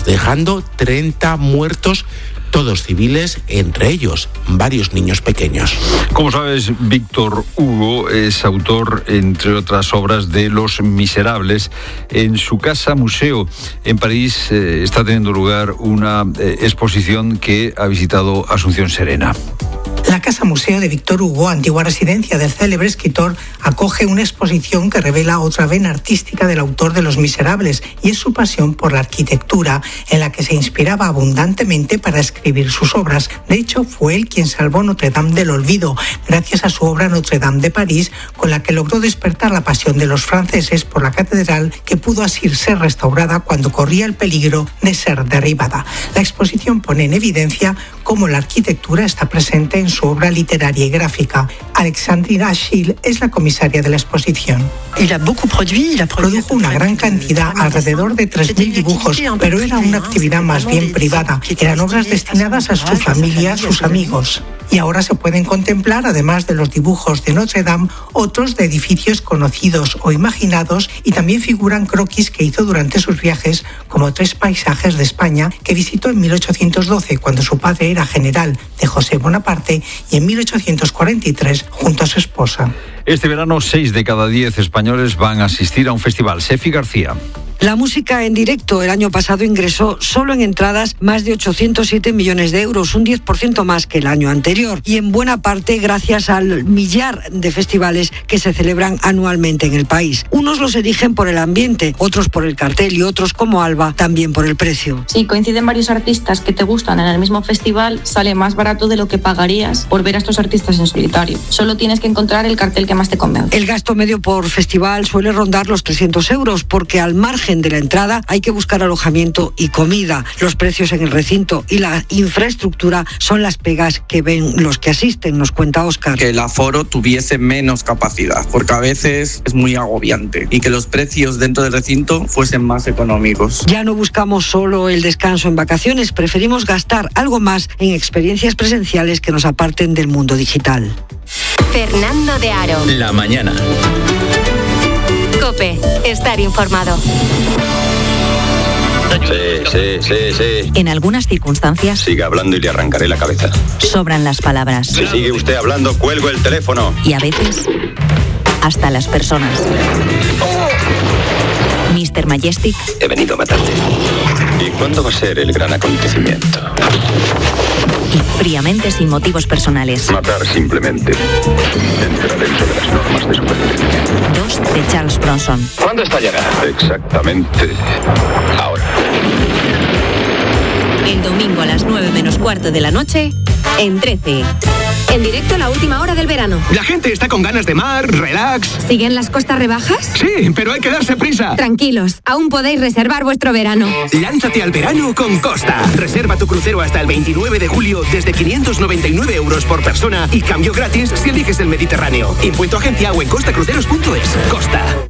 dejando 30 muertos, todos civiles, entre ellos varios niños pequeños. Como sabes, Víctor Hugo es autor, entre otras obras, de Los Miserables. En su casa museo en París está teniendo lugar una exposición que ha visitado Asunción Serena. La Casa Museo de Víctor Hugo, antigua residencia del célebre escritor, acoge una exposición que revela otra vena artística del autor de Los Miserables, y es su pasión por la arquitectura, en la que se inspiraba abundantemente para escribir sus obras. De hecho, fue él quien salvó Notre Dame del olvido, gracias a su obra Notre Dame de París, con la que logró despertar la pasión de los franceses por la catedral, que pudo así ser restaurada cuando corría el peligro de ser derribada. La exposición pone en evidencia cómo la arquitectura está presente en su obra literaria y gráfica. Alexandrina Achille es la comisaria de la exposición. Produjo una gran cantidad, alrededor de 3.000 dibujos, pero era una actividad más bien privada. Eran obras destinadas a su familia, sus amigos. Y ahora se pueden contemplar, además de los dibujos de Notre Dame, otros de edificios conocidos o imaginados, y también figuran croquis que hizo durante sus viajes, como 3 paisajes de España que visitó en 1812, cuando su padre era general de José Bonaparte, y en 1843 junto a su esposa. Este verano, 6 de cada 10 españoles van a asistir a un festival. Sefi García. La música en directo el año pasado ingresó solo en entradas más de 807 millones de euros, un 10% más que el año anterior, y en buena parte gracias al millar de festivales que se celebran anualmente en el país. Unos los eligen por el ambiente, otros por el cartel y otros, como Alba, también por el precio. Si coinciden varios artistas que te gustan en el mismo festival, sale más barato de lo que pagarías por ver a estos artistas en solitario. Solo tienes que encontrar el cartel que más te convence. El gasto medio por festival suele rondar los 300 euros, porque al margen de la entrada hay que buscar alojamiento y comida. Los precios en el recinto y la infraestructura son las pegas que ven los que asisten, nos cuenta Óscar. Que el aforo tuviese menos capacidad, porque a veces es muy agobiante, y que los precios dentro del recinto fuesen más económicos. Ya no buscamos solo el descanso en vacaciones, preferimos gastar algo más en experiencias presenciales que nos aparten del mundo digital. Fernando de Aro. La mañana. COPE. Estar informado. Sí. En algunas circunstancias... Siga hablando y le arrancaré la cabeza. Sobran las palabras. Si sigue usted hablando, cuelgo el teléfono. Y a veces, hasta las personas. Mr. Majestic. He venido a matarte. ¿Y cuándo va a ser el gran acontecimiento? Y fríamente, sin motivos personales. Matar simplemente. Entra dentro de las normas de supervivencia. 2 de Charles Bronson. ¿Cuándo está llegando? Exactamente ahora. El domingo a las 9 menos cuarto de la noche, en 13. En directo, la última hora del verano. La gente está con ganas de mar, relax. ¿Siguen las costas rebajas? Sí, pero hay que darse prisa. Tranquilos, aún podéis reservar vuestro verano. Lánzate al verano con Costa. Reserva tu crucero hasta el 29 de julio desde 599 euros por persona y cambio gratis si eliges el Mediterráneo. Impuesto agencia o en costacruceros.es. Costa.